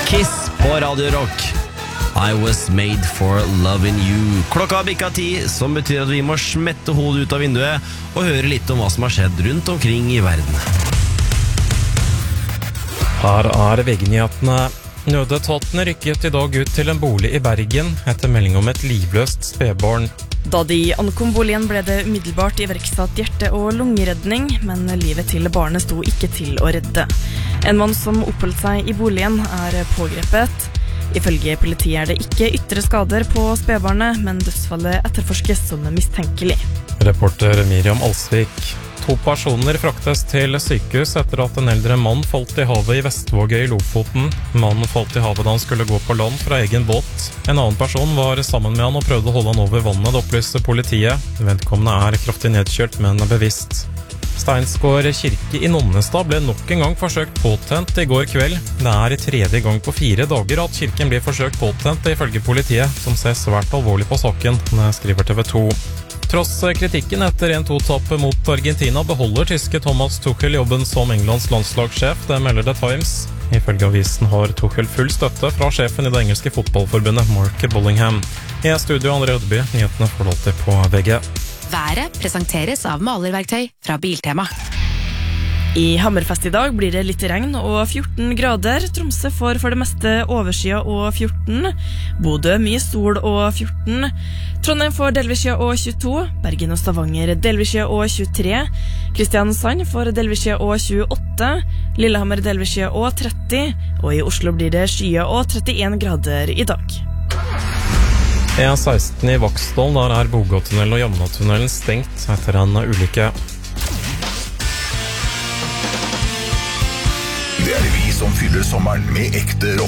Kiss på Radio Rock. I was made for loving you. Klokka har bikket 10, som betyr at vi må smette hodet ut av vinduet og høre litt om hva som har skjedd rundt omkring i verden. Her VG-nyhetene. Nødetatene rykket i dag ut til en bolig i Bergen etter melding om et livløst spedbarn. Da de ankom boligen ble det umiddelbart iverksatt hjerte- og lungeredning, men livet til barnet sto ikke til å redde. En mann som oppholdt seg i boligen pågrepet. Ifølge politiet det ikke ytre skader på spedbarnet, men dødsfallet etterforskes som mistenkelig. Reporter Miriam Alsvik. 2 personer fraktes til sykehus etter at en eldre mann falt i havet i Vestvågøy i Lofoten. Mannen falt i havet da han skulle gå på land fra egen båt. En annen person var sammen med han og prøvde å holde han over vannet, det opplyste politiet. Vedkommende kraftig nedkjølt, men bevisst. Steinsgård kirke i Nonnestad ble nok en gang forsøkt påtent i går kveld. Det i 3. gang på 4 dager at kirken blir forsøkt påtent, ifølge politiet, som ser svært alvorlig på saken, skriver TV 2. Tross kritikken etter 1-2-tappet mot Argentina beholder tyske Thomas Tuchel jobben som Englands landslagssjef, det melder The Times. Ifølge avisen har Tuchel full støtte fra sjefen i det engelske fotballforbundet, Mark Bullingham. I studio Andre Rødby, nyhetene får alltid på VG. Været presenteres av malerverktøy fra Biltema. I Hammerfest i dag blir det litt regn og 14 grader. Tromsø får for det meste overskya og 14. Bodø mye sol og 14. Trondheim får delvisskya og 22. Bergen og Stavanger delvisskya og 23. Kristiansand får delvisskya og 28. Lillehammer delvisskya og 30. Og i Oslo blir det skya og 31 grader i dag. E16 i Vaksdal, der Bogåtunnelen og Jamnatunnelen stengt etter en ulykke. Det vi som fyller sommeren med ekte rock.